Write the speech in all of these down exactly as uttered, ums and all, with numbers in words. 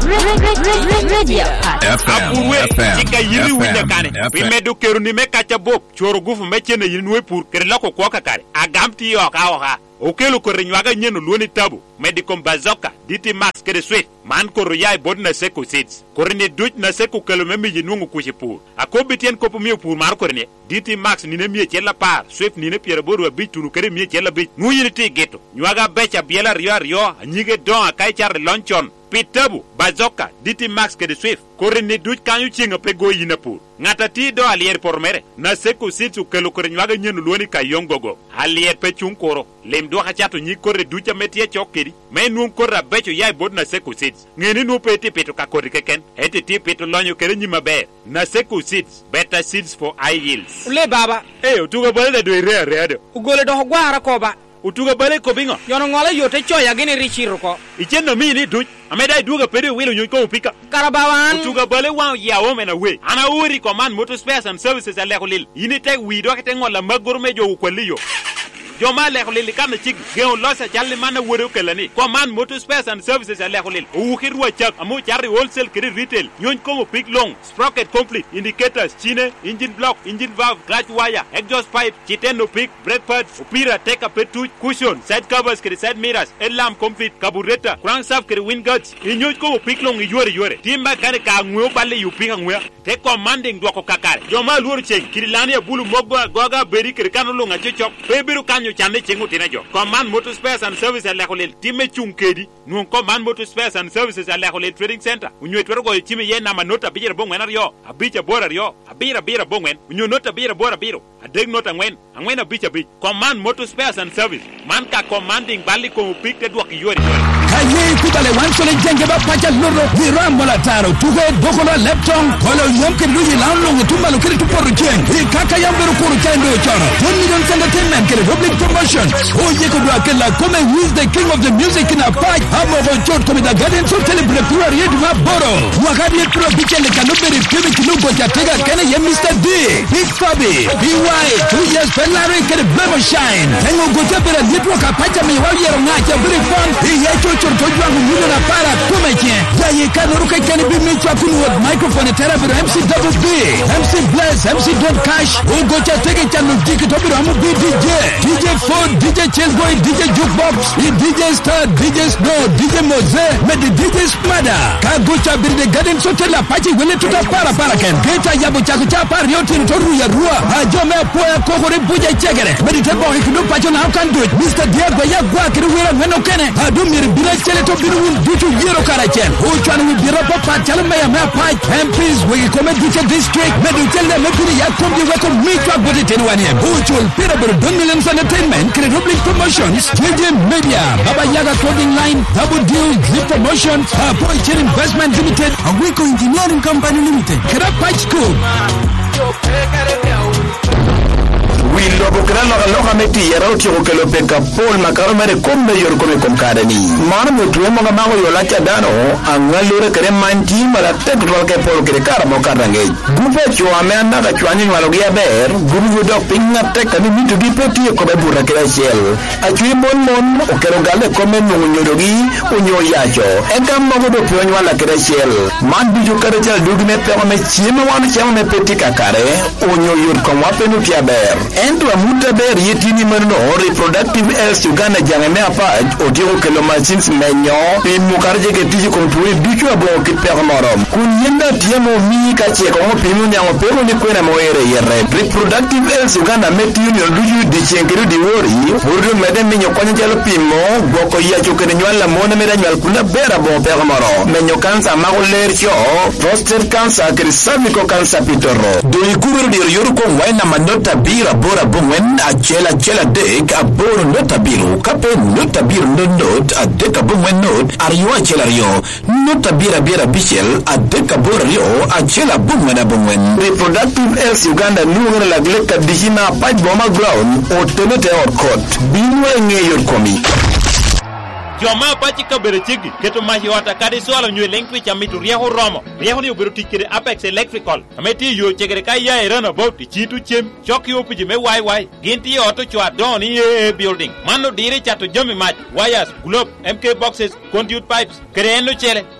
Radio F M F M Chika yiri winya kane Pimedu keru ni meka chabop Choro gufu meche na yinwe pur Kerilako kwa kakare Agamti yo kaoha Okelu kore nywaga nyenu luoni tabu Medikom bazoka Diti max kere sweet Man koro yai bod na seko seeds Kore ne duch na seko kelo memi jinungu kushi pur Ako bitien kopo miyo pur mar kore ne Diti max nine miye chela par Swift nine piere boru wa bich tunu kere miye chela bich Nguyini ti geto Nywaga becha biela rio rio Nyige don akai chare lonchon Pitabu, bazoka, diti max ke de swift. Kore ne duch kanyu chinga pe go yina pur. Ngata ti do alier por mere. Na seko sitsu kelo kore nywaga nyenu luoni ka yongogo. Alier pe chung koro. Lem do hachato nyi kore ducha metie chokiri. Me num kore becho yai bod na seko sits. Ngeni nu pe ti peto ka kore keken. Eti ti peto lonyo kere nyima ber. Na seko sits. Better seeds for high yields. Ule baba. Eh, utuga bale do ire ire do. Ugole do gwara koba. Utuga bale ko bingo. Yono ngole yote choya gini richiro ko. Icheno mi ni duch. Ameda duga pede wilo nyuko upika. Karabawan. Utuga bale wa ya women away. Ana uri command motor spares and services ale holil. Ini tek wido kete ngola magoro mejo ukwaliyo. Joma le holil kana chik geo losa challe mana wuro kelani. Command motor spares and services ale holil. Ukirwa chak amu chari wholesale kiri retail. Nyon ko pick long, sprocket complete, indicators, chine, engine block, engine valve, clutch wire, exhaust pipe, chiteno pick, brake pads, upira take a petu, cushion, side covers kiri side mirrors, headlamp complete, carburetor, crankshaft kiri wind guards. Inyo ko pick long yore yore. Timba kare ka ngwe bale yupinga ngwe. Te commanding dwako kakare. Joma luru cheng kiri lani ya bulu mogwa goga beri kiri kanu lunga chichok. Pebiru kanyo chande chengu tinajo. Command motor spares and services ale holil. Time chungkedi. Nuon command motor spares and services ale holil trading center. Unyo etwero go time ye nama nota bijera bongwen aryo. Abicha bora aryo. Abira bira bongwen. Unyo nota bira bora biro. Adeg nota ngwen. Angwen abicha bich. Command motor spares and service. Man ka commanding bali ko upik te dwaki yore yore. Kaye kubale wansole jenge ba pacha loro dirambo la taro tuge dokola lepton kolo yomke luyi lanlo tumba lo kiri tuporo chen kaka yambero kuru kendo choro one million entertainment kere public promotion oye ko do akela come who is the king of the music in a fight amo go chot come da garden so celebrate tour yedu ma boro wakati pro bichele kanobere kibi kinugo jatega kene ye mister D Big Fabi B Y two years penalty kere blemo shine tengo go jabera network apacha me wa yero ngacha very fun ye chocho tojwa ngulo na para kumeche yaye kanuruka kene bi michwa kunu microphone therapy M C Double B M C Bless M C Don't Cash ugo chatege chanu diki tobiro amu D J D J Ford D J Chillboy D J Jukebox D J Star D J Snow D J Moze med D J Smada kagucha birde garden sotela pachi wele tuta para para ken geta yabo chako chapa riotin toru ya rua ajome poya kokore buje chegere med tebo hikudu pacho na kan do it Mister Diego ya gwa kiruwira ngeno kene adumir bila chele to biru dutu yero karachen uchwana wi bira papa chale meya me pa M Ps we come D J district med chele me biri ya kombi we ko mitwa bode tenwani uchul pira biro one million entertainment kre public promotions J J Media Baba Yaga clothing line double deal zip promotions Boy Chain Investment Limited Awiko Engineering Company Limited Kra Page School Willo bokrano loha meti yarauti okelo peka Paul makaro mere komme yor komme komkadani mana mutwe mo ngamago yolacha dano angalure kere manti mala tek rolke Paul kere karamo karange gupe chwa me anda chwani ngalogia ber guru do pinga tek ani mitu dipoti ko be burra kere shell achwi mon mon okelo gale komme nyorogi unyo yacho engam mo do pyo wala kere shell man biju kare chal dugme pe me chima wan chama me petika kare unyo yor ko wape nu tia ber Ento amuta ber yetini marno reproductive health Uganda jangeme apaj otiko kelo machines menyo pe mukarje ke tiji kontrole duchu abo ke permorom kunyenda tiemo mi ka cheko mo pinu nyango pero ni kwena moere yere reproductive health Uganda meti union duchu de chengero di wori burdo mede menyo kwanya jalo pimo goko ya chokene nywala mona meda nywal kuna bera bo permorom menyo cancer magoler cho prostate cancer ke cervical cancer pitoro do ikuru di yoru ko waina manota bira bora bongwen a chela chela dek a boro nota biro kape nota biro not a deka bongwen not ariwa chela rio nota bira bira bichel a deka bora rio a chela bongwen a bongwen reproductive health Uganda nuwere la gleka dijina paj boma ground o tenete or court binwe ngeyor komi Joma pachi kabere chigi keto mahi wata kadi swala nywe lengwi cha mitu rieho romo rieho ni ubiru tikiri Apex Electrical ameti yo chegere kai ya erana about chitu chem choki opiji me wai wai ginti auto chwa don ye building mano dire chato jomi mach wires globe M K boxes conduit pipes kereno chele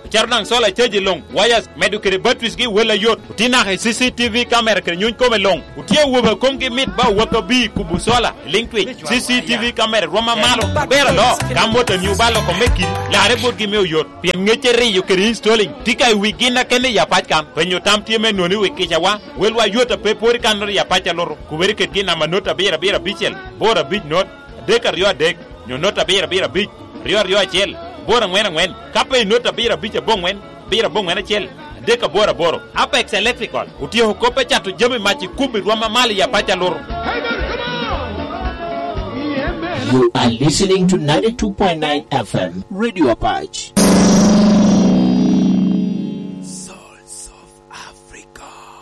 charnang sola cheji long wires medu kere batwis gi wala yot utina ha C C T V camera kere nyun ko melong utie woba kongi mit ba waka bi kubu sola link twitch C C T V camera roma malo bera lo kamota new balo ko meki la rebot gi me yot pien ngechere yo kere installing tika wigina kene ya patkan penyo tamtie me noni wikisha wa welwa yota pe pori kanor ya pacha loro kuberi ket gina manota bera bera bichel bora bich not dekar yo dek nyo nota bera bera bich rio rio chel bora ngwen ngwen kape nota bera bicha bongwen bera bongwen chel deka bora boro Apex Electrical utio kope chatu jemi machi kubi roma mali ya pacha loro. You are listening to ninety-two point nine F M Radio Apache.